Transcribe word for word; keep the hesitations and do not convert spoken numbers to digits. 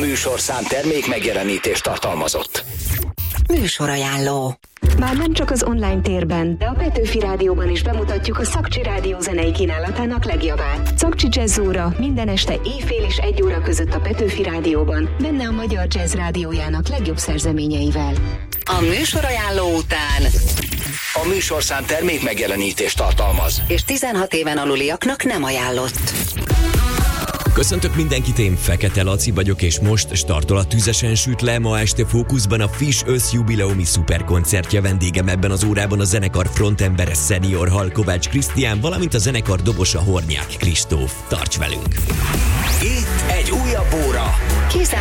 műsorszám termék megjelenítést tartalmazott. Műsorajánló. Már nem csak az online térben, de a Petőfi Rádióban is bemutatjuk a Szakcsi Rádió zenei kínálatának legjavát. Szakcsi Jazz óra minden este éjfél és egy óra között a Petőfi Rádióban, benne a Magyar Jazz Rádiójának legjobb szerzeményeivel. A műsorajánló után A műsorszám termék megjelenítést tartalmaz, és tizenhat éven aluliaknak nem ajánlott. Köszöntök mindenkit, én Fekete Laci vagyok, és most startol a Tüzesen süt le. Ma este fókuszban a Fish összjubileumi szuperkoncertje. Vendégem ebben az órában a zenekar frontembere Senior Hall Kovács Krisztián, valamint a zenekar dobosa Hornyák Kristóf. Tarts velünk! itt egy újabb óra. Kizárólag